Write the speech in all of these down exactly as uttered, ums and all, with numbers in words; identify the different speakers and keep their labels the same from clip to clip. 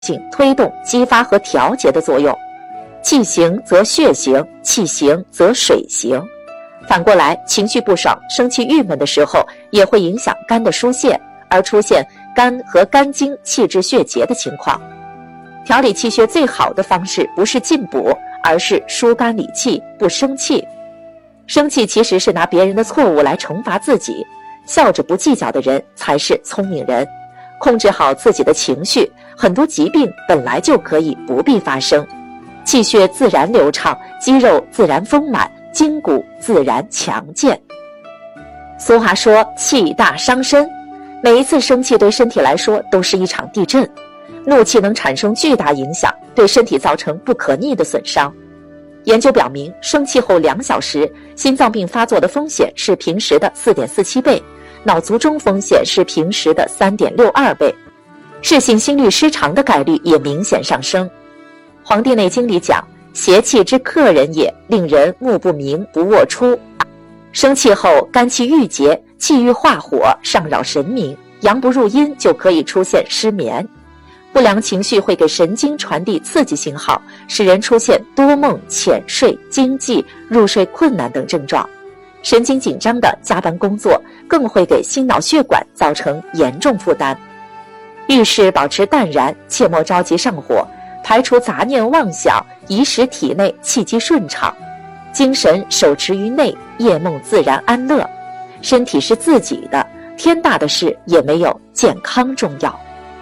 Speaker 1: 性推动、激发和调节的作用。气行则血行，气行则水行。反过来，情绪不爽、生气、郁闷的时候，也会影响肝的疏泄，而出现肝和肝经气滞血结的情况。调理气血最好的方式不是进补，而是疏肝理气，不生气。生气其实是拿别人的错误来惩罚自己，笑着不计较的人才是聪明人。控制好自己的情绪，很多疾病本来就可以不必发生，气血自然流畅，肌肉自然丰满，筋骨自然强健。俗话说气大伤身，每一次生气对身体来说都是一场地震，怒气能产生巨大影响，对身体造成不可逆的损伤。研究表明，生气后两小时，心脏病发作的风险是平时的 四点四七 倍，脑卒中风险是平时的 三点六二 倍，室性心律失常的概率也明显上升。《黄帝内经》里讲，邪气之克人也，令人目不明，不卧出。生气后肝气郁结，气郁化火，上扰神明，阳不入阴，就可以出现失眠。不良情绪会给神经传递刺激信号，使人出现多梦、浅睡、惊悸、入睡困难等症状。神经紧张的加班工作更会给心脑血管造成严重负担。遇事保持淡然，切莫着急上火，排除杂念妄想，以使体内气机顺畅，精神手持于内，夜梦自然安乐。身体是自己的，天大的事也没有健康重要。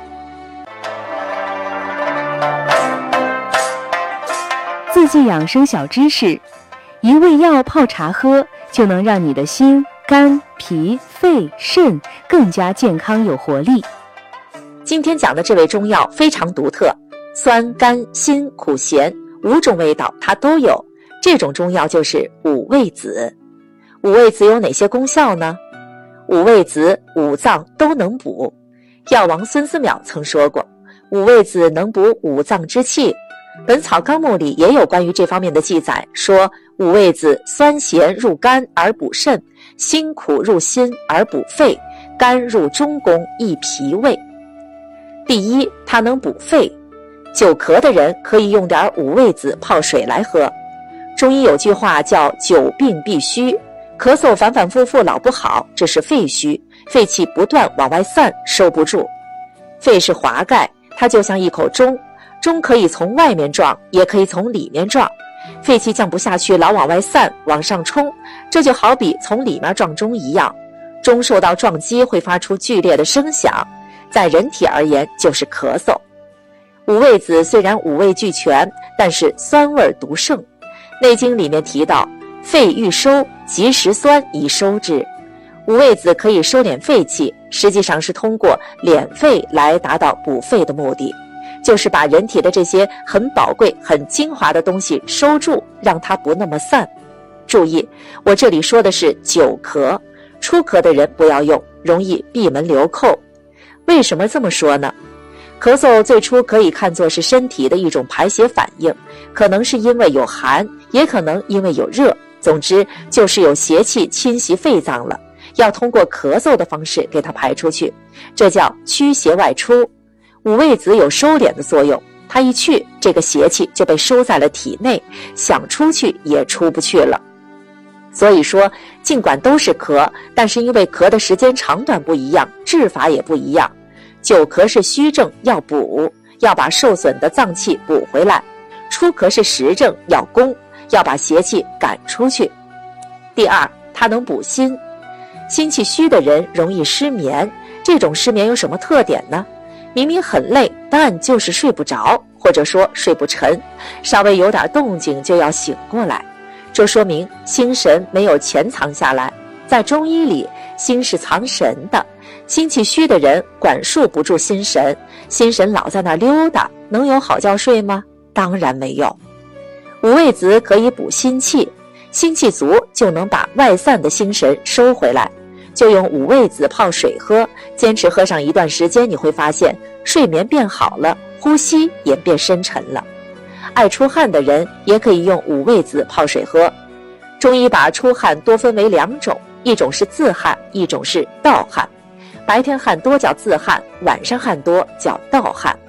Speaker 2: 自剂养生小知识：一味药泡茶喝，就能让你的心、肝、脾、肺、肾更加健康有活力。
Speaker 1: 今天讲的这味中药非常独特，酸、甘、辛、苦、咸五种味道它都有。这种中药就是五味子。五味子有哪些功效呢？五味子五脏都能补。药王孙思邈曾说过，五味子能补五脏之气。本草纲目里也有关于这方面的记载，说五味子酸咸入肝而补肾，辛苦入心而补肺，甘入中宫益脾胃。第一，它能补肺。久咳的人可以用点五味子泡水来喝。中医有句话叫久病必虚，咳嗽反反复复老不好，这是肺虚，肺气不断往外散，收不住。肺是华盖，它就像一口钟，钟可以从外面撞，也可以从里面撞。肺气降不下去，老往外散，往上冲，这就好比从里面撞钟一样，钟受到撞击会发出剧烈的声响，在人体而言就是咳嗽。五味子虽然五味俱全，但是酸味独盛。内经里面提到，肺欲收，及食酸以收之。五味子可以收敛肺气，实际上是通过敛肺来达到补肺的目的，就是把人体的这些很宝贵、很精华的东西收住，让它不那么散。注意，我这里说的是久咳，初咳的人不要用，容易闭门留寇。为什么这么说呢？咳嗽最初可以看作是身体的一种排泄反应，可能是因为有寒，也可能因为有热，总之就是有邪气侵袭肺脏了，要通过咳嗽的方式给它排出去，这叫驱邪外出。五味子有收敛的作用，它一去，这个邪气就被收在了体内，想出去也出不去了。所以说，尽管都是咳，但是因为咳的时间长短不一样，治法也不一样。久咳是虚症，要补，要把受损的脏气补回来；初咳是实症，要攻，要把邪气赶出去。第二，它能补心。心气虚的人容易失眠，这种失眠有什么特点呢？明明很累，但就是睡不着，或者说睡不沉，稍微有点动静就要醒过来，这说明心神没有潜藏下来。在中医里，心是藏神的，心气虚的人管束不住心神，心神老在那溜达，能有好觉睡吗？当然没有。五味子可以补心气，心气足就能把外散的心神收回来。就用五味子泡水喝，坚持喝上一段时间，你会发现睡眠变好了，呼吸也变深沉了。爱出汗的人也可以用五味子泡水喝。中医把出汗多分为两种，一种是自汗，一种是盗汗。白天汗多叫自汗，晚上汗多叫盗汗。